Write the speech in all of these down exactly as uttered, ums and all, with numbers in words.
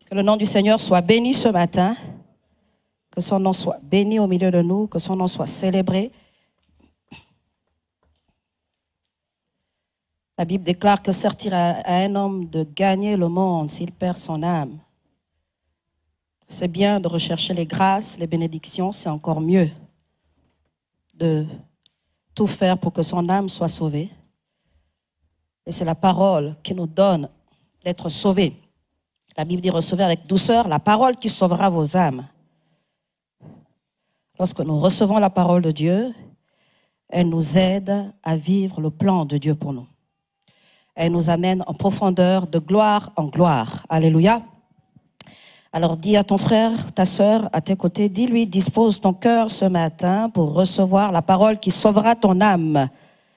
Que le nom du Seigneur soit béni ce matin, que son nom soit béni au milieu de nous, que son nom soit célébré. La Bible déclare que certes à un homme de gagner le monde s'il perd son âme. C'est bien de rechercher les grâces, les bénédictions, c'est encore mieux de tout faire pour que son âme soit sauvée. Et c'est la parole qui nous donne d'être sauvés. La Bible dit recevez avec douceur la parole qui sauvera vos âmes. Lorsque nous recevons la parole de Dieu, elle nous aide à vivre le plan de Dieu pour nous. Elle nous amène en profondeur, de gloire en gloire. Alléluia. Alors dis à ton frère, ta sœur, à tes côtés, dis-lui, dispose ton cœur ce matin pour recevoir la parole qui sauvera ton âme.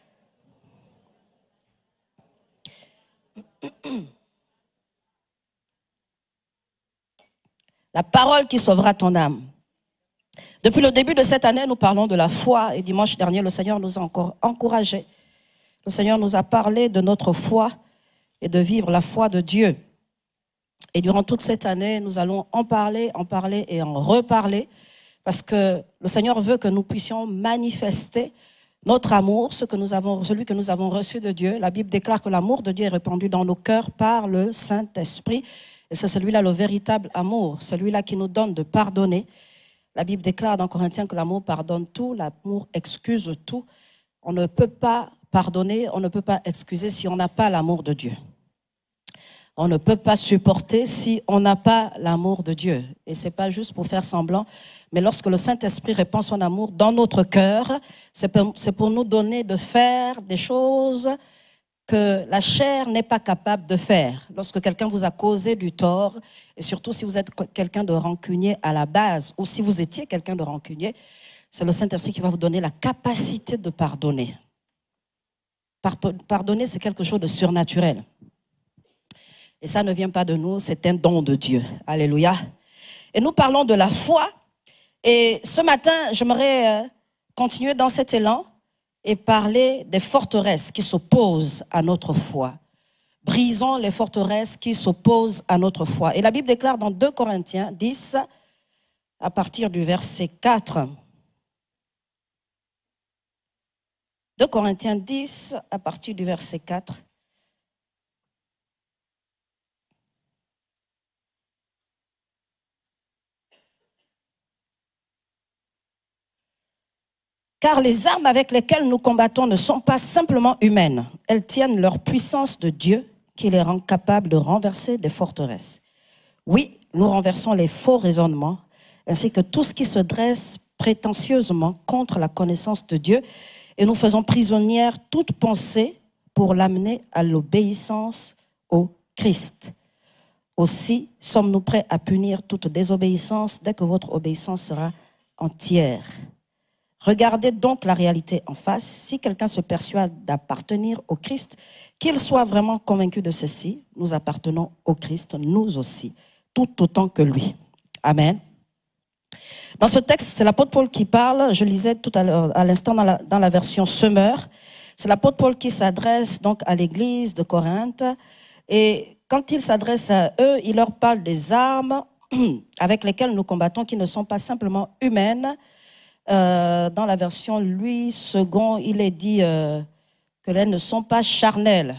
La parole qui sauvera ton âme. Depuis le début de cette année, nous parlons de la foi et dimanche dernier, le Seigneur nous a encore encouragés. Le Seigneur nous a parlé de notre foi et de vivre la foi de Dieu. Et durant toute cette année, nous allons en parler, en parler et en reparler parce que le Seigneur veut que nous puissions manifester notre amour, ce que nous avons, celui que nous avons reçu de Dieu. La Bible déclare que l'amour de Dieu est répandu dans nos cœurs par le Saint-Esprit. Et c'est celui-là le véritable amour, celui-là qui nous donne de pardonner. La Bible déclare dans Corinthiens que l'amour pardonne tout, l'amour excuse tout. On ne peut pas pardonner, on ne peut pas excuser si on n'a pas l'amour de Dieu. On ne peut pas supporter si on n'a pas l'amour de Dieu. Et ce n'est pas juste pour faire semblant, mais lorsque le Saint-Esprit répand son amour dans notre cœur, c'est pour, c'est pour nous donner de faire des choses que la chair n'est pas capable de faire. Lorsque quelqu'un vous a causé du tort, et surtout si vous êtes quelqu'un de rancunier à la base, ou si vous étiez quelqu'un de rancunier, c'est le Saint-Esprit qui va vous donner la capacité de pardonner. Pardonner, c'est quelque chose de surnaturel. Et ça ne vient pas de nous, c'est un don de Dieu. Alléluia. Et nous parlons de la foi. Et ce matin, j'aimerais continuer dans cet élan et parler des forteresses qui s'opposent à notre foi. Brisons les forteresses qui s'opposent à notre foi. Et la Bible déclare dans deux Corinthiens dix, à partir du verset quatre. deux Corinthiens dix, à partir du verset quatre. Car les armes avec lesquelles nous combattons ne sont pas simplement humaines. Elles tiennent leur puissance de Dieu qui les rend capables de renverser des forteresses. Oui, nous renversons les faux raisonnements ainsi que tout ce qui se dresse prétentieusement contre la connaissance de Dieu et nous faisons prisonnière toute pensée pour l'amener à l'obéissance au Christ. Aussi sommes-nous prêts à punir toute désobéissance dès que votre obéissance sera entière. Regardez donc la réalité en face. Si quelqu'un se persuade d'appartenir au Christ, qu'il soit vraiment convaincu de ceci, nous appartenons au Christ, nous aussi, tout autant que lui. Amen. Dans ce texte, c'est l'apôtre Paul qui parle. Je lisais tout à l'heure, à l'instant dans la, dans la version Semeur. C'est l'apôtre Paul qui s'adresse donc à l'église de Corinthe. Et quand il s'adresse à eux, il leur parle des armes avec lesquelles nous combattons, qui ne sont pas simplement humaines. Euh, dans la version Louis second, il est dit euh, que elles ne sont pas charnelles.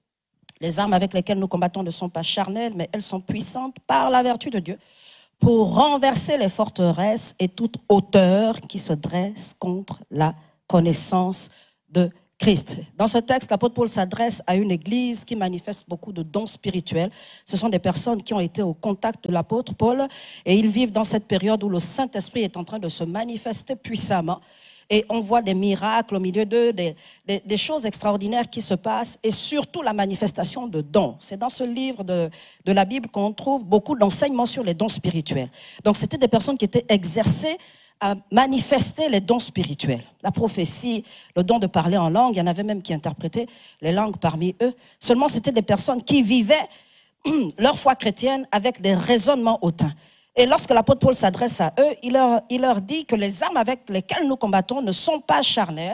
Les armes avec lesquelles nous combattons ne sont pas charnelles, mais elles sont puissantes par la vertu de Dieu pour renverser les forteresses et toute hauteur qui se dresse contre la connaissance de Christ. Dans ce texte, l'apôtre Paul s'adresse à une église qui manifeste beaucoup de dons spirituels. Ce sont des personnes qui ont été au contact de l'apôtre Paul et ils vivent dans cette période où le Saint-Esprit est en train de se manifester puissamment. Et on voit des miracles au milieu d'eux, des, des, des choses extraordinaires qui se passent et surtout la manifestation de dons. C'est dans ce livre de, de la Bible qu'on trouve beaucoup d'enseignements sur les dons spirituels. Donc c'était des personnes qui étaient exercées à manifester les dons spirituels. La prophétie, le don de parler en langue, il y en avait même qui interprétaient les langues parmi eux. Seulement, c'était des personnes qui vivaient leur foi chrétienne avec des raisonnements hautains. Et lorsque l'apôtre Paul s'adresse à eux, il leur, il leur dit que les armes avec lesquelles nous combattons ne sont pas charnelles,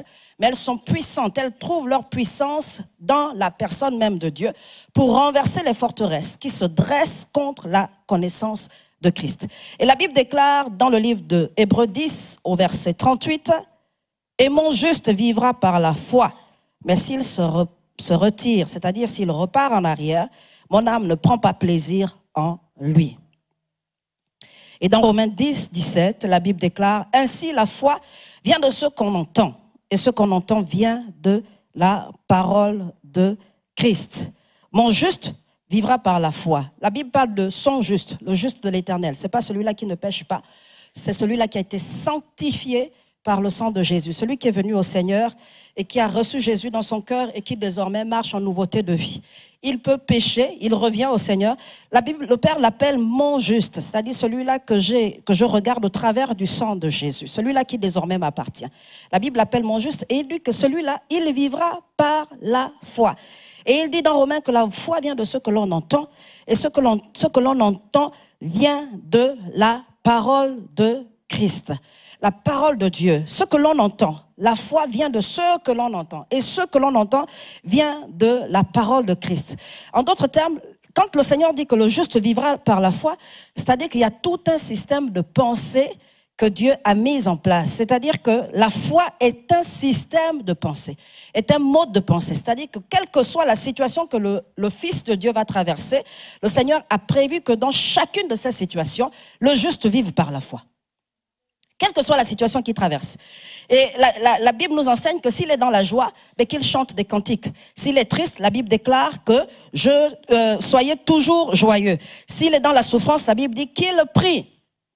mais elles sont puissantes. Elles trouvent leur puissance dans la personne même de Dieu pour renverser les forteresses qui se dressent contre la connaissance de Christ. Et la Bible déclare dans le livre de Hébreux dix au verset trente-huit, « Et mon juste vivra par la foi, mais s'il se, re, se retire, c'est-à-dire s'il repart en arrière, mon âme ne prend pas plaisir en lui. » Et dans Romains dix, dix-sept, la Bible déclare, « Ainsi la foi vient de ce qu'on entend, et ce qu'on entend vient de la parole de Christ. Mon juste vivra par la foi. » La Bible parle de son juste, le juste de l'Éternel. Ce n'est pas celui-là qui ne pêche pas, c'est celui-là qui a été sanctifié par le sang de Jésus, celui qui est venu au Seigneur et qui a reçu Jésus dans son cœur et qui désormais marche en nouveauté de vie. Il peut pécher, il revient au Seigneur. La Bible, le Père l'appelle mon juste, c'est-à-dire celui-là que j'ai, que je regarde au travers du sang de Jésus, celui-là qui désormais m'appartient. La Bible l'appelle mon juste et il dit que celui-là, il vivra par la foi. Et il dit dans Romains que la foi vient de ce que l'on entend et ce que l'on, ce que l'on entend vient de la parole de Christ. La parole de Dieu, ce que l'on entend, la foi vient de ce que l'on entend. Et ce que l'on entend vient de la parole de Christ. En d'autres termes, quand le Seigneur dit que le juste vivra par la foi, c'est-à-dire qu'il y a tout un système de pensée que Dieu a mis en place. C'est-à-dire que la foi est un système de pensée, est un mode de pensée. C'est-à-dire que quelle que soit la situation que le, le Fils de Dieu va traverser, le Seigneur a prévu que dans chacune de ces situations, le juste vive par la foi. Quelle que soit la situation qu'il traverse. Et la, la, la Bible nous enseigne que s'il est dans la joie, mais qu'il chante des cantiques. S'il est triste, la Bible déclare que je euh, soyez toujours joyeux. S'il est dans la souffrance, la Bible dit qu'il prie.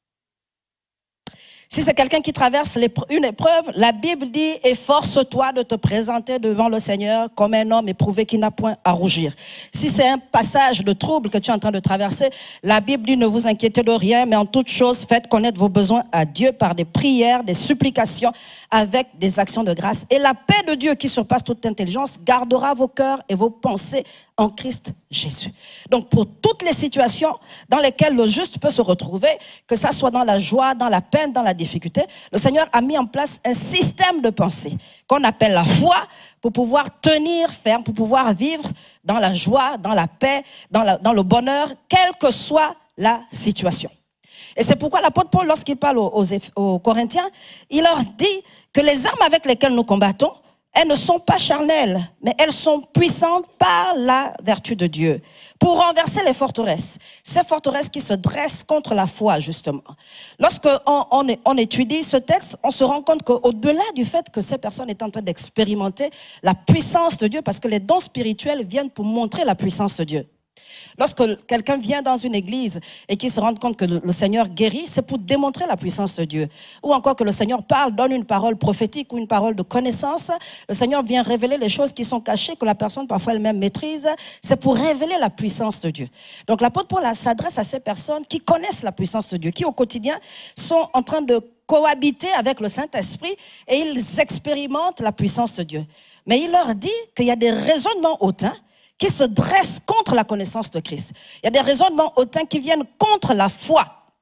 Si c'est quelqu'un qui traverse une épreuve, la Bible dit « Efforce-toi de te présenter devant le Seigneur comme un homme éprouvé qui n'a point à rougir. » Si c'est un passage de trouble que tu es en train de traverser, la Bible dit « Ne vous inquiétez de rien, mais en toute chose, faites connaître vos besoins à Dieu par des prières, des supplications, avec des actions de grâce. Et la paix de Dieu qui surpasse toute intelligence gardera vos cœurs et vos pensées en Christ Jésus. » Donc pour toutes les situations dans lesquelles le juste peut se retrouver, que ça soit dans la joie, dans la peine, dans la difficulté, le Seigneur a mis en place un système de pensée qu'on appelle la foi pour pouvoir tenir ferme, pour pouvoir vivre dans la joie, dans la paix, dans, la, dans le bonheur, quelle que soit la situation. Et c'est pourquoi l'apôtre Paul, lorsqu'il parle aux, aux, aux Corinthiens, il leur dit que les armes avec lesquelles nous combattons, elles ne sont pas charnelles, mais elles sont puissantes par la vertu de Dieu pour renverser les forteresses. Ces forteresses qui se dressent contre la foi, justement. Lorsqu'on on, on étudie ce texte, on se rend compte qu'au-delà du fait que ces personnes sont en train d'expérimenter la puissance de Dieu, parce que les dons spirituels viennent pour montrer la puissance de Dieu. Lorsque quelqu'un vient dans une église et qu'il se rend compte que le Seigneur guérit, c'est pour démontrer la puissance de Dieu. Ou encore que le Seigneur parle, donne une parole prophétique ou une parole de connaissance. Le Seigneur vient révéler les choses qui sont cachées, que la personne parfois elle-même maîtrise. C'est pour révéler la puissance de Dieu. Donc l'apôtre Paul s'adresse à ces personnes qui connaissent la puissance de Dieu, qui au quotidien sont en train de cohabiter avec le Saint-Esprit et ils expérimentent la puissance de Dieu. Mais il leur dit qu'il y a des raisonnements hautains qui se dressent contre la connaissance de Christ. Il y a des raisonnements hautains qui viennent contre la foi.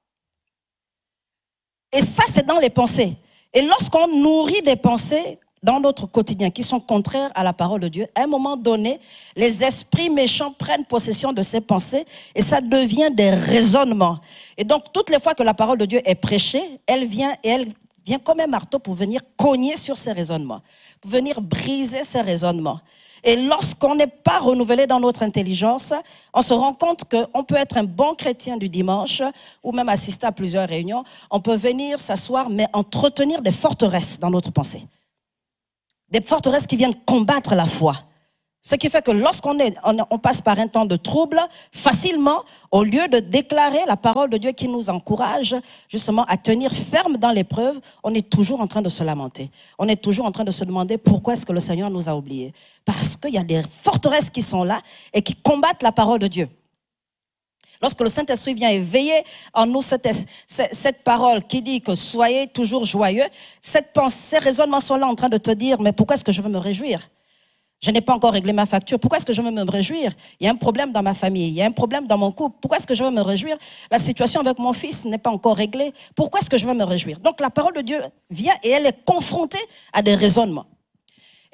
Et ça, c'est dans les pensées. Et lorsqu'on nourrit des pensées dans notre quotidien qui sont contraires à la parole de Dieu, à un moment donné, les esprits méchants prennent possession de ces pensées et ça devient des raisonnements. Et donc, toutes les fois que la parole de Dieu est prêchée, elle vient et elle vient comme un marteau pour venir cogner sur ces raisonnements, pour venir briser ces raisonnements. Et lorsqu'on n'est pas renouvelé dans notre intelligence, on se rend compte qu'on peut être un bon chrétien du dimanche ou même assister à plusieurs réunions. On peut venir s'asseoir, mais entretenir des forteresses dans notre pensée. Des forteresses qui viennent combattre la foi. Ce qui fait que lorsqu'on est, on, on passe par un temps de trouble, facilement, au lieu de déclarer la parole de Dieu qui nous encourage justement à tenir ferme dans l'épreuve, on est toujours en train de se lamenter. On est toujours en train de se demander pourquoi est-ce que le Seigneur nous a oubliés. Parce qu'il y a des forteresses qui sont là et qui combattent la parole de Dieu. Lorsque le Saint-Esprit vient éveiller en nous cette, cette parole qui dit que soyez toujours joyeux, cette pensée, ces raisonnements sont là en train de te dire, mais pourquoi est-ce que je veux me réjouir ? Je n'ai pas encore réglé ma facture. Pourquoi est-ce que je veux me réjouir? Il y a un problème dans ma famille. Il y a un problème dans mon couple. Pourquoi est-ce que je veux me réjouir? La situation avec mon fils n'est pas encore réglée. Pourquoi est-ce que je veux me réjouir? Donc la parole de Dieu vient et elle est confrontée à des raisonnements.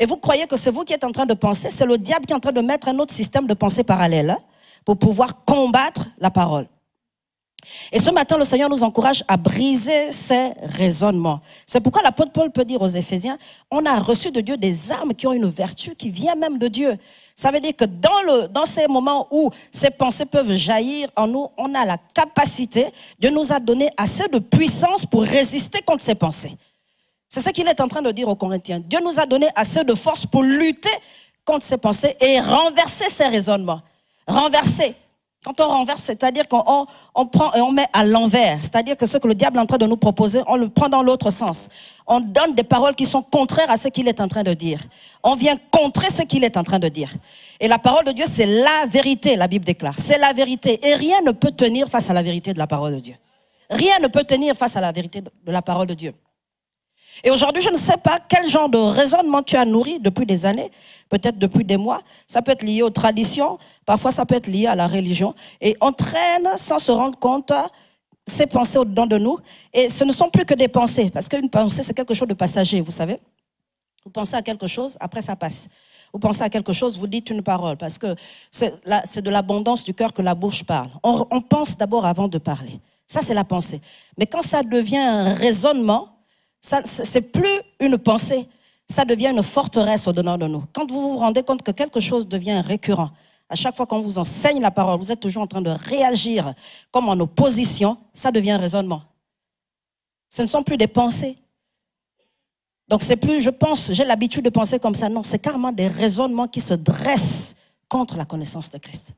Et vous croyez que c'est vous qui êtes en train de penser, c'est le diable qui est en train de mettre un autre système de pensée parallèle hein, pour pouvoir combattre la parole. Et ce matin, le Seigneur nous encourage à briser ces raisonnements. C'est pourquoi l'apôtre Paul peut dire aux Éphésiens, on a reçu de Dieu des armes qui ont une vertu qui vient même de Dieu. Ça veut dire que dans, le, dans ces moments où ces pensées peuvent jaillir en nous, on a la capacité, Dieu nous a donné assez de puissance pour résister contre ces pensées. C'est ce qu'il est en train de dire aux Corinthiens. Dieu nous a donné assez de force pour lutter contre ces pensées et renverser ces raisonnements. Renverser. Quand on renverse, c'est-à-dire qu'on on, on prend et on met à l'envers. C'est-à-dire que ce que le diable est en train de nous proposer, on le prend dans l'autre sens. On donne des paroles qui sont contraires à ce qu'il est en train de dire. On vient contrer ce qu'il est en train de dire. Et la parole de Dieu, c'est la vérité, la Bible déclare. C'est la vérité. Et rien ne peut tenir face à la vérité de la parole de Dieu. Rien ne peut tenir face à la vérité de la parole de Dieu. Et aujourd'hui, je ne sais pas quel genre de raisonnement tu as nourri depuis des années, peut-être depuis des mois. Ça peut être lié aux traditions, parfois ça peut être lié à la religion. Et on traîne sans se rendre compte ces pensées au-dedans de nous. Et ce ne sont plus que des pensées, parce qu'une pensée, c'est quelque chose de passager, vous savez. Vous pensez à quelque chose, après ça passe. Vous pensez à quelque chose, vous dites une parole, parce que c'est, la, c'est de l'abondance du cœur que la bouche parle. On, on pense d'abord avant de parler. Ça, c'est la pensée. Mais quand ça devient un raisonnement, ça, c'est plus une pensée, ça devient une forteresse au-dedans de nous. Quand vous vous rendez compte que quelque chose devient récurrent, à chaque fois qu'on vous enseigne la parole, vous êtes toujours en train de réagir comme en opposition, ça devient un raisonnement. Ce ne sont plus des pensées. Donc c'est plus, je pense, j'ai l'habitude de penser comme ça. Non, c'est carrément des raisonnements qui se dressent contre la connaissance de Christ.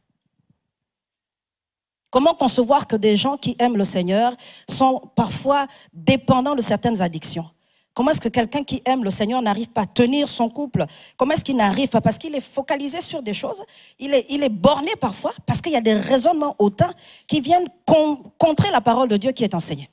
Comment concevoir que des gens qui aiment le Seigneur sont parfois dépendants de certaines addictions? Comment est-ce que quelqu'un qui aime le Seigneur n'arrive pas à tenir son couple? Comment est-ce qu'il n'arrive pas? Parce qu'il est focalisé sur des choses, il est, il est borné parfois, parce qu'il y a des raisonnements hautains qui viennent con, contrer la parole de Dieu qui est enseignée.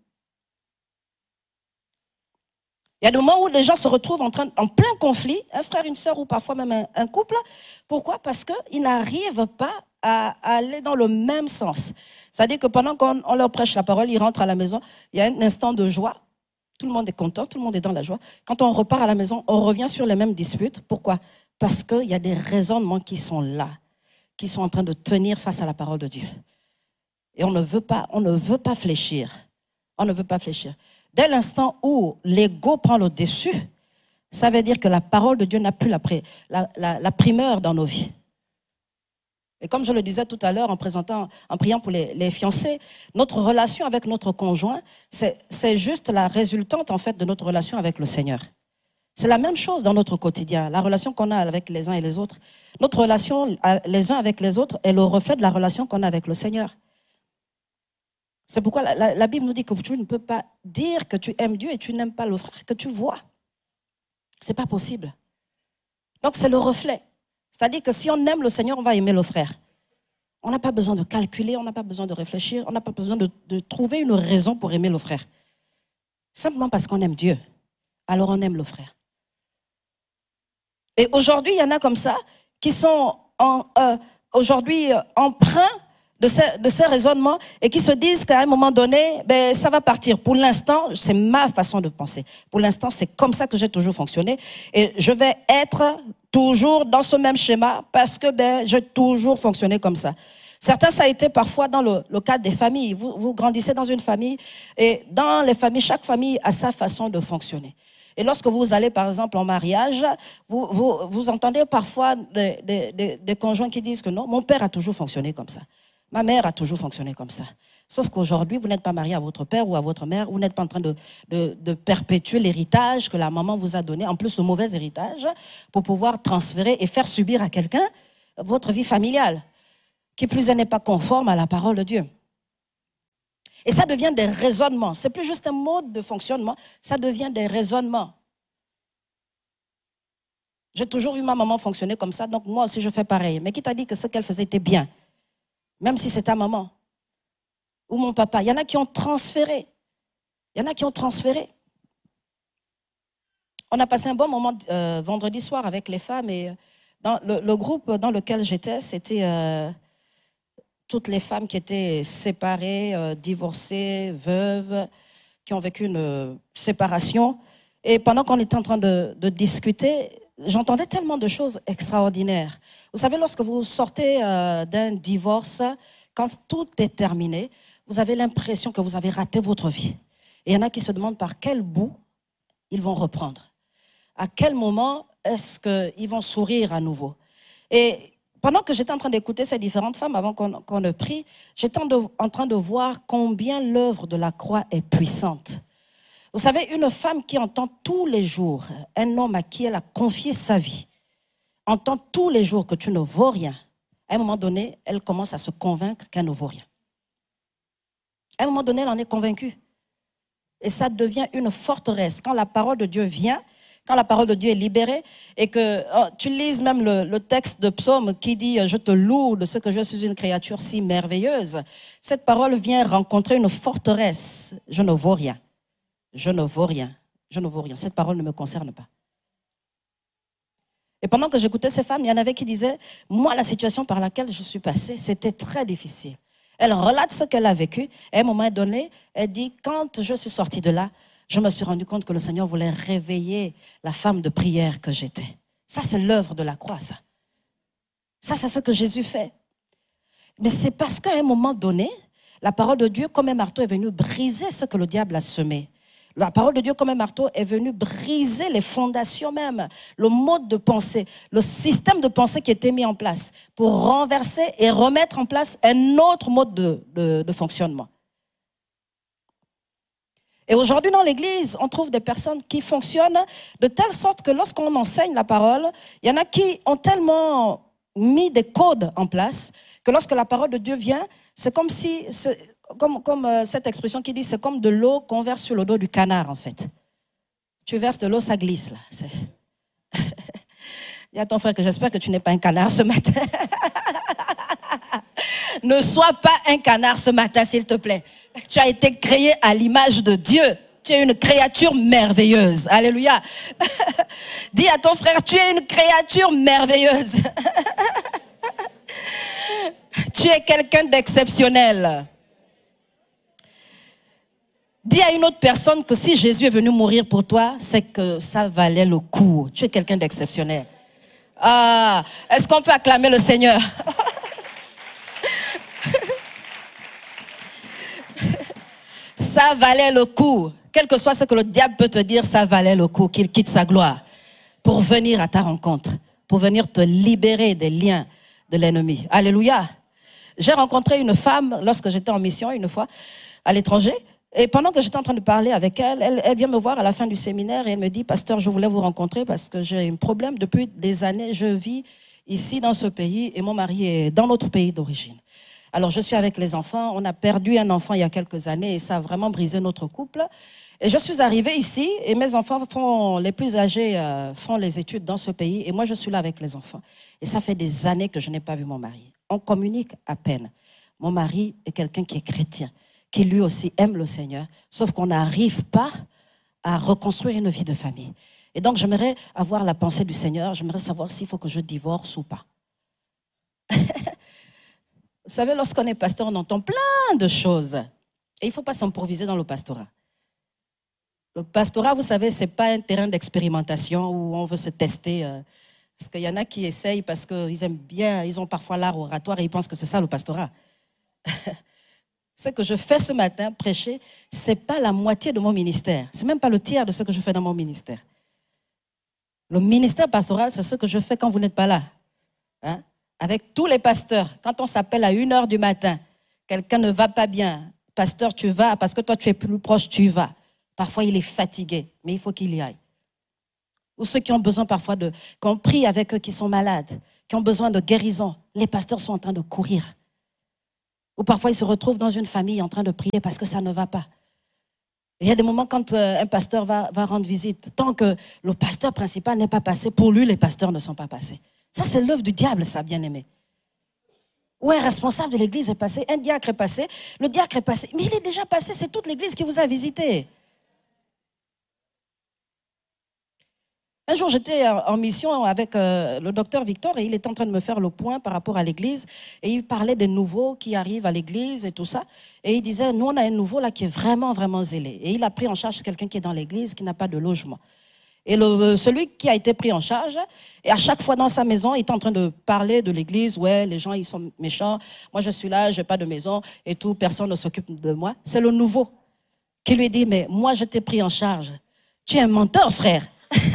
Il y a des moments où les gens se retrouvent en, train, en plein conflit, un frère, une sœur ou parfois même un, un couple. Pourquoi? Parce qu'ils n'arrivent pas à, à aller dans le même sens. C'est-à-dire que pendant qu'on on leur prêche la parole, ils rentrent à la maison, il y a un instant de joie, tout le monde est content, tout le monde est dans la joie. Quand on repart à la maison, on revient sur les mêmes disputes. Pourquoi? Parce qu'il y a des raisonnements qui sont là, qui sont en train de tenir face à la parole de Dieu. Et on ne veut pas, on ne veut pas fléchir. On ne veut pas fléchir. Dès l'instant où l'ego prend le dessus, ça veut dire que la parole de Dieu n'a plus la, la, la, la primeur dans nos vies. Et comme je le disais tout à l'heure en présentant, en priant pour les, les fiancés, notre relation avec notre conjoint, c'est, c'est juste la résultante en fait de notre relation avec le Seigneur. C'est la même chose dans notre quotidien, la relation qu'on a avec les uns et les autres. Notre relation les uns avec les autres est le reflet de la relation qu'on a avec le Seigneur. C'est pourquoi la, la, la Bible nous dit que tu ne peux pas dire que tu aimes Dieu et tu n'aimes pas le frère que tu vois. C'est pas possible. Donc c'est le reflet. C'est-à-dire que si on aime le Seigneur, on va aimer le frère. On n'a pas besoin de calculer, on n'a pas besoin de réfléchir, on n'a pas besoin de, de trouver une raison pour aimer le frère. Simplement parce qu'on aime Dieu, alors on aime le frère. Et aujourd'hui, il y en a comme ça qui sont en, euh, aujourd'hui euh, empreints De ces, de ces raisonnements et qui se disent qu'à un moment donné, ben, ça va partir. Pour l'instant, c'est ma façon de penser. Pour l'instant, c'est comme ça que j'ai toujours fonctionné. Et je vais être toujours dans ce même schéma parce que ben, j'ai toujours fonctionné comme ça. Certains, ça a été parfois dans le, le cadre des familles. Vous, vous grandissez dans une famille et dans les familles, chaque famille a sa façon de fonctionner. Et lorsque vous allez, par exemple, en mariage, vous, vous, vous entendez parfois des, des, des, des conjoints qui disent que non, mon père a toujours fonctionné comme ça. Ma mère a toujours fonctionné comme ça. Sauf qu'aujourd'hui, vous n'êtes pas marié à votre père ou à votre mère, vous n'êtes pas en train de, de, de perpétuer l'héritage que la maman vous a donné, en plus le mauvais héritage, pour pouvoir transférer et faire subir à quelqu'un votre vie familiale, qui plus n'est pas conforme à la parole de Dieu. Et ça devient des raisonnements. C'est plus juste un mode de fonctionnement, ça devient des raisonnements. J'ai toujours vu ma maman fonctionner comme ça, donc moi aussi je fais pareil. Mais qui t'a dit que ce qu'elle faisait était bien? Même si c'est ta maman ou mon papa. Il y en a qui ont transféré. Il y en a qui ont transféré. On a passé un bon moment euh, vendredi soir avec les femmes et dans le, le groupe dans lequel j'étais, c'était euh, toutes les femmes qui étaient séparées, euh, divorcées, veuves, qui ont vécu une euh, séparation. Et pendant qu'on était en train de, de discuter, j'entendais tellement de choses extraordinaires. Vous savez, lorsque vous sortez euh, d'un divorce, quand tout est terminé, vous avez l'impression que vous avez raté votre vie. Et il y en a qui se demandent par quel bout ils vont reprendre. À quel moment est-ce qu'ils vont sourire à nouveau? Et pendant que j'étais en train d'écouter ces différentes femmes, avant qu'on qu'on ne prie, j'étais en train de voir combien l'œuvre de la croix est puissante. Vous savez, une femme qui entend tous les jours, un homme à qui elle a confié sa vie, entend tous les jours que tu ne vaux rien. À un moment donné, elle commence à se convaincre qu'elle ne vaut rien. À un moment donné, elle en est convaincue. Et ça devient une forteresse. Quand la parole de Dieu vient, quand la parole de Dieu est libérée, et que oh, tu lises même le, le texte de Psaume qui dit « Je te loue de ce que je suis une créature si merveilleuse », cette parole vient rencontrer une forteresse. Je ne vaux rien. Je ne vaux rien. Je ne vaux rien. Cette parole ne me concerne pas. Et pendant que j'écoutais ces femmes, il y en avait qui disaient « Moi, la situation par laquelle je suis passée, c'était très difficile. » Elle relate ce qu'elle a vécu. Et à un moment donné, elle dit « Quand je suis sortie de là, je me suis rendu compte que le Seigneur voulait réveiller la femme de prière que j'étais. » Ça, c'est l'œuvre de la croix, ça. Ça, c'est ce que Jésus fait. Mais c'est parce qu'à un moment donné, la parole de Dieu, comme un marteau, est venue briser ce que le diable a semé. La parole de Dieu, comme un marteau, est venue briser les fondations même, le mode de pensée, le système de pensée qui était mis en place pour renverser et remettre en place un autre mode de, de, de fonctionnement. Et aujourd'hui, dans l'Église, on trouve des personnes qui fonctionnent de telle sorte que lorsqu'on enseigne la parole, il y en a qui ont tellement mis des codes en place que lorsque la parole de Dieu vient, c'est comme si... Comme, comme euh, cette expression qui dit, c'est comme de l'eau qu'on verse sur le dos du canard, en fait. Tu verses de l'eau, ça glisse, là. Il y a ton frère que j'espère que tu n'es pas un canard ce matin. Ne sois pas un canard ce matin, s'il te plaît. Tu as été créé à l'image de Dieu. Tu es une créature merveilleuse. Alléluia. Dis à ton frère, tu es une créature merveilleuse. Tu es quelqu'un d'exceptionnel. Dis à une autre personne que si Jésus est venu mourir pour toi, c'est que ça valait le coup. Tu es quelqu'un d'exceptionnel. Ah, est-ce qu'on peut acclamer le Seigneur? Ça valait le coup. Quel que soit ce que le diable peut te dire, ça valait le coup qu'il quitte sa gloire pour venir à ta rencontre, pour venir te libérer des liens de l'ennemi. Alléluia. J'ai rencontré une femme lorsque j'étais en mission une fois à l'étranger. Et pendant que j'étais en train de parler avec elle, elle, elle vient me voir à la fin du séminaire et elle me dit « Pasteur, je voulais vous rencontrer parce que j'ai un problème. Depuis des années, je vis ici dans ce pays et mon mari est dans notre pays d'origine. Alors, je suis avec les enfants. On a perdu un enfant il y a quelques années et ça a vraiment brisé notre couple. Et je suis arrivée ici et mes enfants, font, les plus âgés, euh, font les études dans ce pays et moi, je suis là avec les enfants. Et ça fait des années que je n'ai pas vu mon mari. On communique à peine. Mon mari est quelqu'un qui est chrétien, qui lui aussi aime le Seigneur, sauf qu'on n'arrive pas à reconstruire une vie de famille. Et donc, j'aimerais avoir la pensée du Seigneur, j'aimerais savoir s'il faut que je divorce ou pas. Vous savez, lorsqu'on est pasteur, on entend plein de choses. Et il ne faut pas s'improviser dans le pastorat. Le pastorat, vous savez, ce n'est pas un terrain d'expérimentation où on veut se tester. Euh, parce qu'il y en a qui essayent parce qu'ils aiment bien, ils ont parfois l'art oratoire et ils pensent que c'est ça le pastorat. Ce que je fais ce matin, prêcher, ce n'est pas la moitié de mon ministère. Ce n'est même pas le tiers de ce que je fais dans mon ministère. Le ministère pastoral, c'est ce que je fais quand vous n'êtes pas là. Hein? Avec tous les pasteurs, quand on s'appelle à une heure du matin, quelqu'un ne va pas bien. Pasteur, tu vas, parce que toi, tu es plus proche, tu vas. Parfois, il est fatigué, mais il faut qu'il y aille. Ou ceux qui ont besoin parfois de... qu'on prie avec eux qui sont malades, qui ont besoin de guérison. Les pasteurs sont en train de courir. Ou parfois, ils se retrouvent dans une famille en train de prier parce que ça ne va pas. Et il y a des moments quand euh, un pasteur va, va rendre visite, tant que le pasteur principal n'est pas passé, pour lui, les pasteurs ne sont pas passés. Ça, c'est l'œuvre du diable, ça, bien-aimé. Ou un responsable de l'église est passé, un diacre est passé, le diacre est passé. Mais il est déjà passé, c'est toute l'église qui vous a visité. Un jour, j'étais en mission avec euh, le docteur Victor et il était en train de me faire le point par rapport à l'église. Et il parlait des nouveaux qui arrivent à l'église et tout ça. Et il disait, nous, on a un nouveau là qui est vraiment, vraiment zélé. Et il a pris en charge quelqu'un qui est dans l'église, qui n'a pas de logement. Et le, celui qui a été pris en charge, et à chaque fois dans sa maison, il est en train de parler de l'église. Ouais, les gens, ils sont méchants. Moi, je suis là, je n'ai pas de maison et tout. Personne ne s'occupe de moi. C'est le nouveau qui lui dit, mais moi, je t'ai pris en charge. Tu es un menteur, frère.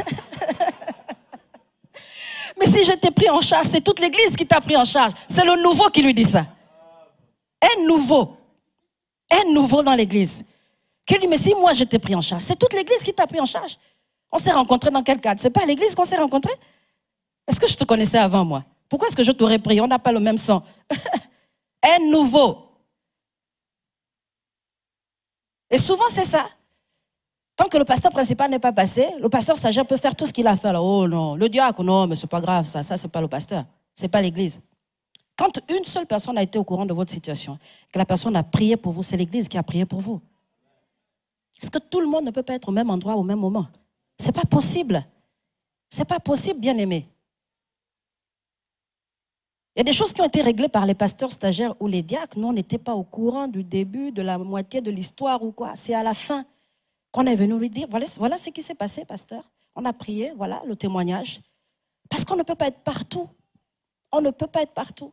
Mais si je t'ai pris en charge, c'est toute l'église qui t'a pris en charge. C'est le nouveau qui lui dit ça. Un nouveau. Un nouveau dans l'église. Qui lui dit, mais si moi, je t'ai pris en charge, c'est toute l'église qui t'a pris en charge. On s'est rencontrés dans quel cadre? C'est pas à l'église qu'on s'est rencontrés? Est-ce que je te connaissais avant moi? Pourquoi est-ce que je t'aurais pris? On n'a pas le même sang. Un nouveau. Et souvent, c'est ça. Tant que le pasteur principal n'est pas passé, le pasteur stagiaire peut faire tout ce qu'il a fait. Là. Oh non, le diacre, non, mais c'est pas grave, ça, ça c'est pas le pasteur, c'est pas l'église. Quand une seule personne a été au courant de votre situation, que la personne a prié pour vous, c'est l'église qui a prié pour vous. Est-ce que tout le monde ne peut pas être au même endroit au même moment? C'est pas possible. C'est pas possible, bien-aimé. Il y a des choses qui ont été réglées par les pasteurs stagiaires ou les diacres. Nous, on n'était pas au courant du début, de la moitié de l'histoire ou quoi. C'est à la fin qu'on est venu lui dire, voilà, voilà ce qui s'est passé, pasteur. On a prié, voilà le témoignage. Parce qu'on ne peut pas être partout. On ne peut pas être partout.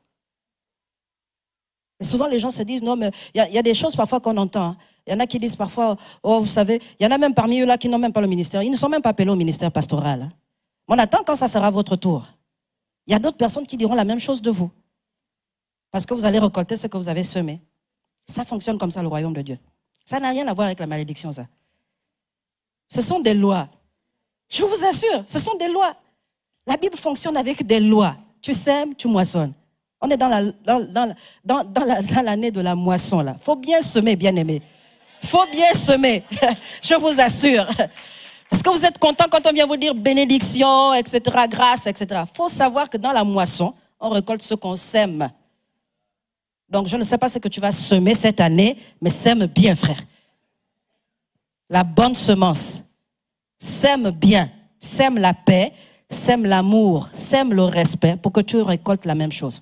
Et souvent, les gens se disent, non, mais il y, y a des choses parfois qu'on entend. Il y en a qui disent parfois, oh, vous savez, il y en a même parmi eux là qui n'ont même pas le ministère. Ils ne sont même pas appelés au ministère pastoral. Hein. On attend quand ça sera votre tour. Il y a d'autres personnes qui diront la même chose de vous. Parce que vous allez récolter ce que vous avez semé. Ça fonctionne comme ça, le royaume de Dieu. Ça n'a rien à voir avec la malédiction, ça. Ce sont des lois. Je vous assure, ce sont des lois. La Bible fonctionne avec des lois. Tu sèmes, tu moissonnes. On est dans la, dans, dans, dans, dans la, dans l'année de la moisson, là. Faut bien semer, bien-aimé. Faut bien semer. Je vous assure. Est-ce que vous êtes content quand on vient vous dire bénédiction, et cetera, grâce, et cetera. Il faut savoir que dans la moisson, on récolte ce qu'on sème. Donc, je ne sais pas ce que tu vas semer cette année, mais sème bien, frère. La bonne semence. Sème bien. Sème la paix, sème l'amour, sème le respect pour que tu récoltes la même chose.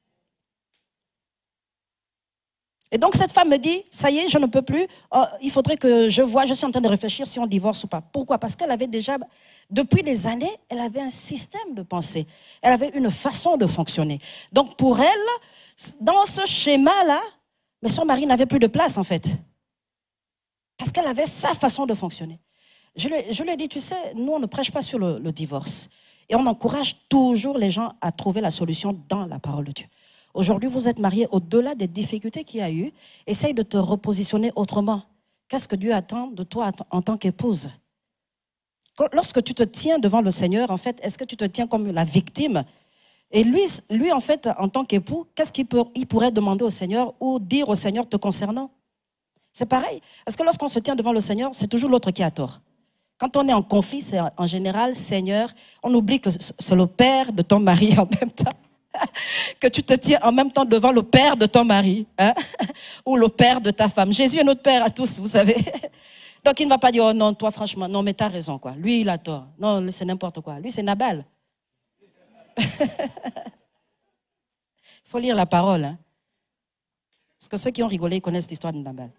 Et donc cette femme me dit, ça y est, je ne peux plus, oh, il faudrait que je voie, je suis en train de réfléchir si on divorce ou pas. Pourquoi? Parce qu'elle avait déjà, depuis des années, elle avait un système de pensée. Elle avait une façon de fonctionner. Donc pour elle, dans ce schéma-là, mais son mari n'avait plus de place en fait. Parce qu'elle avait sa façon de fonctionner. Je lui, je lui ai dit, tu sais, nous on ne prêche pas sur le, le divorce. Et on encourage toujours les gens à trouver la solution dans la parole de Dieu. Aujourd'hui, vous êtes mariés au-delà des difficultés qu'il y a eu. Essaye de te repositionner autrement. Qu'est-ce que Dieu attend de toi en tant qu'épouse? Lorsque tu te tiens devant le Seigneur, en fait, est-ce que tu te tiens comme la victime? Et lui, lui en fait, en tant qu'époux, qu'est-ce qu'il peut, il pourrait demander au Seigneur ou dire au Seigneur te concernant? C'est pareil. Parce que lorsqu'on se tient devant le Seigneur, c'est toujours l'autre qui a tort. Quand on est en conflit, c'est en général, Seigneur, on oublie que c'est le père de ton mari en même temps. Que tu te tiens en même temps devant le père de ton mari, hein, ou le père de ta femme. Jésus est notre père à tous, vous savez. Donc il ne va pas dire, oh non, toi franchement, non mais tu as raison, quoi. Lui, il a tort. Non, c'est n'importe quoi. Lui, c'est Nabal. Il faut lire la parole. Hein. Parce que ceux qui ont rigolé, ils connaissent l'histoire de Nabal.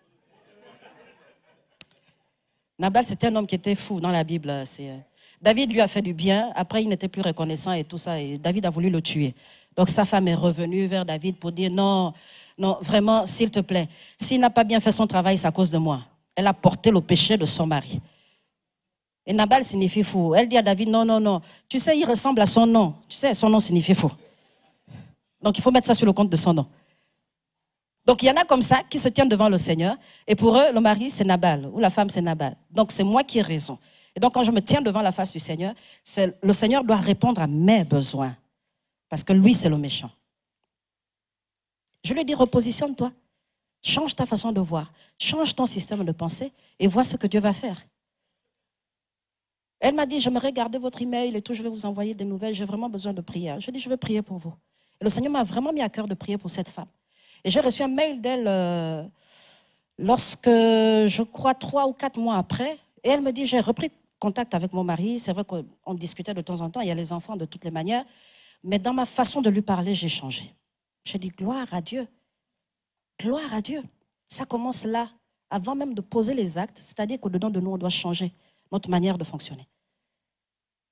Nabal, c'était un homme qui était fou dans la Bible. C'est... David lui a fait du bien. Après, il n'était plus reconnaissant et tout ça. Et David a voulu le tuer. Donc, sa femme est revenue vers David pour dire, non, non, vraiment, s'il te plaît, s'il n'a pas bien fait son travail, c'est à cause de moi. Elle a porté le péché de son mari. Et Nabal signifie fou. Elle dit à David, non, non, non. Tu sais, il ressemble à son nom. Tu sais, son nom signifie fou. Donc, il faut mettre ça sur le compte de son nom. Donc, il y en a comme ça qui se tiennent devant le Seigneur. Et pour eux, le mari, c'est Nabal. Ou la femme, c'est Nabal. Donc, c'est moi qui ai raison. Et donc, quand je me tiens devant la face du Seigneur, c'est, le Seigneur doit répondre à mes besoins. Parce que lui, c'est le méchant. Je lui dis, repositionne-toi. Change ta façon de voir. Change ton système de pensée et vois ce que Dieu va faire. Elle m'a dit, j'aimerais garder votre email et tout, je vais vous envoyer des nouvelles. J'ai vraiment besoin de prière. Je lui ai dit, je vais prier pour vous. Et le Seigneur m'a vraiment mis à cœur de prier pour cette femme. Et j'ai reçu un mail d'elle euh, lorsque, je crois, trois ou quatre mois après. Et elle me dit, j'ai repris contact avec mon mari. C'est vrai qu'on discutait de temps en temps. Il y a les enfants de toutes les manières. Mais dans ma façon de lui parler, j'ai changé. J'ai dit, gloire à Dieu. Gloire à Dieu. Ça commence là, avant même de poser les actes. C'est-à-dire qu'au-dedans de nous, on doit changer notre manière de fonctionner.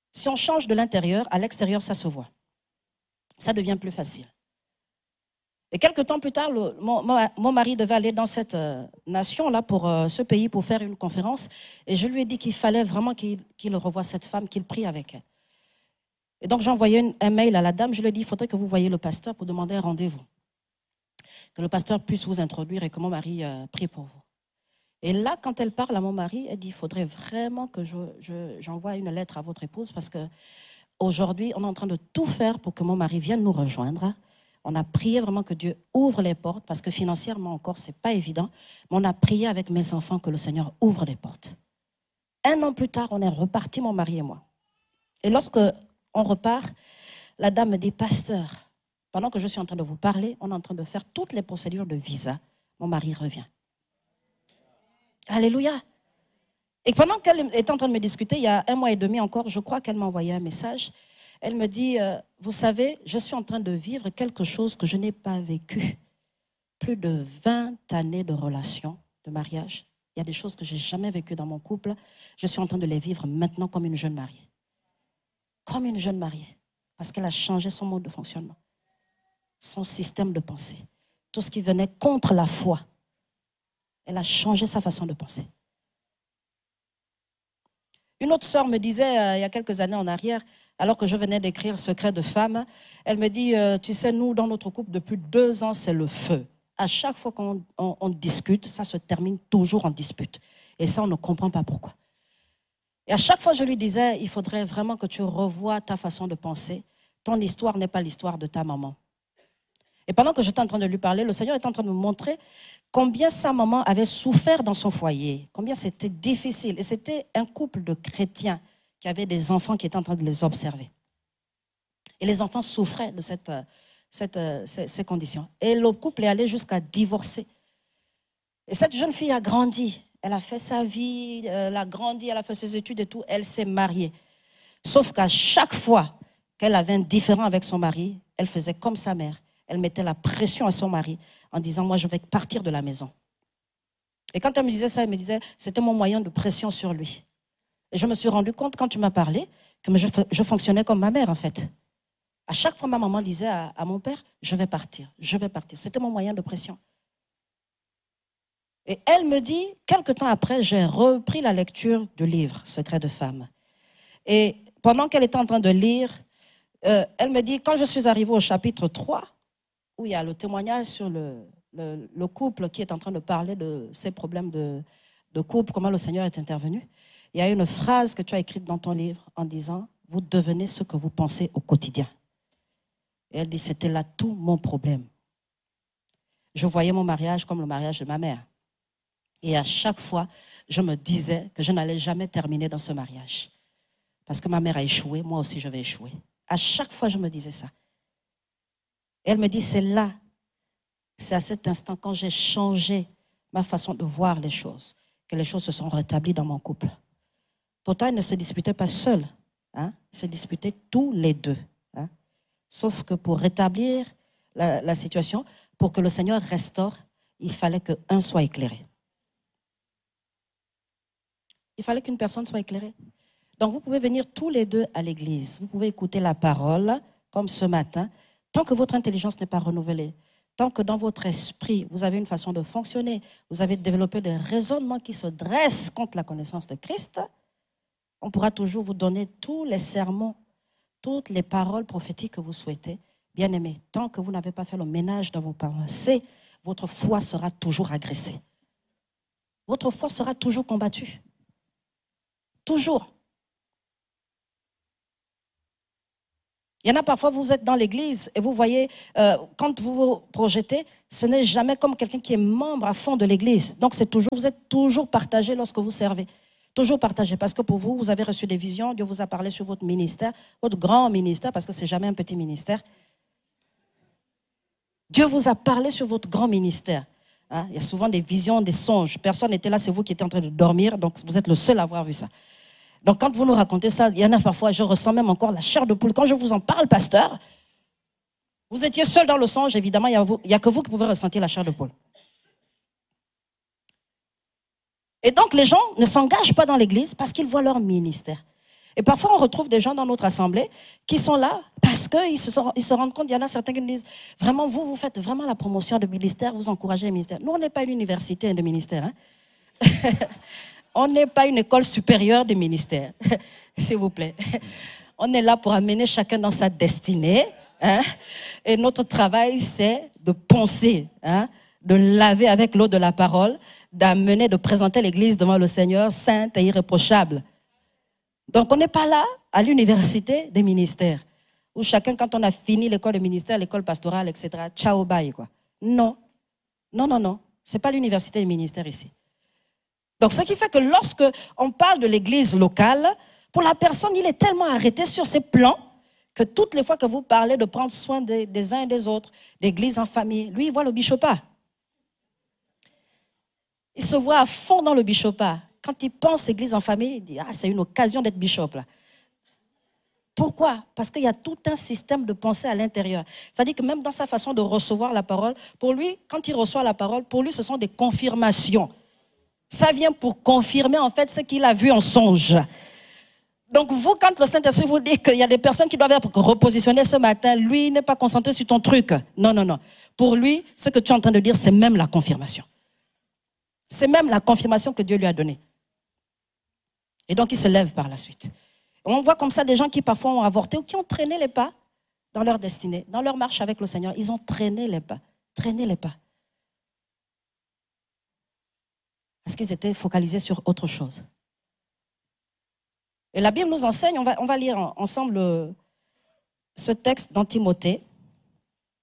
Si on change de l'intérieur, à l'extérieur, ça se voit. Ça devient plus facile. Et quelques temps plus tard, le, mon, mon mari devait aller dans cette euh, nation-là, pour euh, ce pays, pour faire une conférence. Et je lui ai dit qu'il fallait vraiment qu'il qu'il revoie cette femme, qu'il prie avec elle. Et donc, j'ai envoyé un mail à la dame. Je lui ai dit, il faudrait que vous voyiez le pasteur pour demander un rendez-vous. Que le pasteur puisse vous introduire et que mon mari euh, prie pour vous. Et là, quand elle parle à mon mari, elle dit, il faudrait vraiment que je, je, j'envoie une lettre à votre épouse parce qu'aujourd'hui, on est en train de tout faire pour que mon mari vienne nous rejoindre. On a prié vraiment que Dieu ouvre les portes parce que financièrement encore, ce n'est pas évident. Mais on a prié avec mes enfants que le Seigneur ouvre les portes. Un an plus tard, on est repartis, mon mari et moi. Et lorsque on repart, la dame me dit, pasteur, pendant que je suis en train de vous parler, on est en train de faire toutes les procédures de visa. Mon mari revient. Alléluia. Et pendant qu'elle était en train de me discuter, il y a un mois et demi encore, je crois qu'elle m'a envoyé un message. Elle me dit, euh, vous savez, je suis en train de vivre quelque chose que je n'ai pas vécu. Plus de vingt années de relation, de mariage. Il y a des choses que je n'ai jamais vécues dans mon couple. Je suis en train de les vivre maintenant comme une jeune mariée. Comme une jeune mariée. Parce qu'elle a changé son mode de fonctionnement. Son système de pensée. Tout ce qui venait contre la foi. Elle a changé sa façon de penser. Une autre sœur me disait, euh, il y a quelques années en arrière, alors que je venais d'écrire Secret de femme, elle me dit, euh, tu sais, nous, dans notre couple, depuis deux ans, c'est le feu. À chaque fois qu'on on, on discute, ça se termine toujours en dispute. Et ça, on ne comprend pas pourquoi. Et à chaque fois, je lui disais, il faudrait vraiment que tu revoies ta façon de penser. Ton histoire n'est pas l'histoire de ta maman. Et pendant que j'étais en train de lui parler, le Seigneur était en train de me montrer combien sa maman avait souffert dans son foyer, combien c'était difficile. Et c'était un couple de chrétiens qui avaient des enfants qui étaient en train de les observer. Et les enfants souffraient de cette, cette, ces, ces conditions. Et le couple est allé jusqu'à divorcer. Et cette jeune fille a grandi. Elle a fait sa vie, elle a grandi, elle a fait ses études et tout. Elle s'est mariée. Sauf qu'à chaque fois qu'elle avait un différend avec son mari, elle faisait comme sa mère. Elle mettait la pression à son mari en disant, moi, je vais partir de la maison. Et quand elle me disait ça, elle me disait, c'était mon moyen de pression sur lui. Et je me suis rendu compte, quand tu m'as parlé, que je, je fonctionnais comme ma mère, en fait. À chaque fois, ma maman disait à, à mon père, je vais partir, je vais partir. C'était mon moyen de pression. Et elle me dit, quelque temps après, j'ai repris la lecture du livre, Secret de femme. Et pendant qu'elle était en train de lire, euh, elle me dit, quand je suis arrivée au chapitre trois, où il y a le témoignage sur le, le, le couple qui est en train de parler de ses problèmes de, de couple, comment le Seigneur est intervenu. Il y a une phrase que tu as écrite dans ton livre en disant, vous devenez ce que vous pensez au quotidien. Et elle dit, c'était là tout mon problème. Je voyais mon mariage comme le mariage de ma mère. Et à chaque fois, je me disais que je n'allais jamais terminer dans ce mariage. Parce que ma mère a échoué, moi aussi je vais échouer. À chaque fois, je me disais ça. Et elle me dit, c'est là, c'est à cet instant, quand j'ai changé ma façon de voir les choses, que les choses se sont rétablies dans mon couple. Pourtant, ils ne se disputaient pas seuls, hein? Ils se disputaient tous les deux. Hein? Sauf que pour rétablir la, la situation, pour que le Seigneur restaure, il fallait qu'un soit éclairé. Il fallait qu'une personne soit éclairée. Donc, vous pouvez venir tous les deux à l'église. Vous pouvez écouter la parole, comme ce matin. Tant que votre intelligence n'est pas renouvelée, tant que dans votre esprit, vous avez une façon de fonctionner, vous avez développé des raisonnements qui se dressent contre la connaissance de Christ, on pourra toujours vous donner tous les sermons, toutes les paroles prophétiques que vous souhaitez. Bien aimés, tant que vous n'avez pas fait le ménage dans vos pensées, votre foi sera toujours agressée. Votre foi sera toujours combattue. Toujours. Il y en a parfois, vous êtes dans l'église et vous voyez, euh, quand vous vous projetez, ce n'est jamais comme quelqu'un qui est membre à fond de l'église. Donc, c'est toujours, vous êtes toujours partagé lorsque vous servez. Toujours partagé. Parce que pour vous, vous avez reçu des visions, Dieu vous a parlé sur votre ministère, votre grand ministère, parce que ce n'est jamais un petit ministère. Dieu vous a parlé sur votre grand ministère. Hein? Il y a souvent des visions, des songes. Personne n'était là, c'est vous qui étiez en train de dormir, donc vous êtes le seul à avoir vu ça. Donc, quand vous nous racontez ça, il y en a parfois, je ressens même encore la chair de poule. Quand je vous en parle, pasteur, vous étiez seul dans le songe, évidemment, il n'y a, a que vous qui pouvez ressentir la chair de poule. Et donc, les gens ne s'engagent pas dans l'église parce qu'ils voient leur ministère. Et parfois, on retrouve des gens dans notre assemblée qui sont là parce qu'ils se, sont, ils se rendent compte, il y en a certains qui nous disent, vraiment, vous, vous faites vraiment la promotion de ministère, vous encouragez les ministères. Nous, on n'est pas une université de ministère. Hein? On n'est pas une école supérieure des ministères, s'il vous plaît. On est là pour amener chacun dans sa destinée. Hein? Et notre travail, c'est de poncer, hein? De laver avec l'eau de la parole, d'amener, de présenter l'Église devant le Seigneur sainte et irréprochable. Donc, on n'est pas là à l'université des ministères, où chacun, quand on a fini l'école de ministère, l'école pastorale, et cetera, ciao, bye, quoi. Non, non, non, non. Ce n'est pas l'université des ministères ici. Donc, ce qui fait que lorsque on parle de l'église locale, pour la personne, il est tellement arrêté sur ses plans que toutes les fois que vous parlez de prendre soin des, des uns et des autres, d'église en famille, lui, il voit le bishopat. Il se voit à fond dans le bishopat. Quand il pense église en famille, il dit « Ah, c'est une occasion d'être bishop, là. » Pourquoi? Parce qu'il y a tout un système de pensée à l'intérieur. C'est-à-dire que même dans sa façon de recevoir la parole, pour lui, quand il reçoit la parole, pour lui, ce sont des confirmations. Ça vient pour confirmer en fait ce qu'il a vu en songe. Donc vous, quand le Saint-Esprit vous dit qu'il y a des personnes qui doivent être repositionnées ce matin, lui il n'est pas concentré sur ton truc. Non, non, non. Pour lui, ce que tu es en train de dire, c'est même la confirmation. C'est même la confirmation que Dieu lui a donnée. Et donc il se lève par la suite. On voit comme ça des gens qui parfois ont avorté ou qui ont traîné les pas dans leur destinée, dans leur marche avec le Seigneur. Ils ont traîné les pas, traîné les pas. Parce qu'ils étaient focalisés sur autre chose. Et la Bible nous enseigne, on va, on va lire ensemble ce texte dans Timothée.